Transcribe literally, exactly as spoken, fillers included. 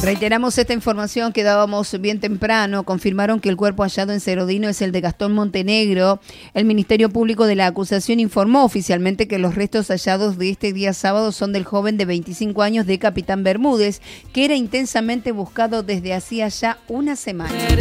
Reiteramos esta información que dábamos bien temprano. Confirmaron que el cuerpo hallado en Cerrodino es el de Gastón Montenegro. El Ministerio Público de la acusación informó oficialmente que los restos hallados de este día sábado son del joven de veinticinco años de Capitán Bermúdez, que era intensamente buscado desde hacía ya una semana.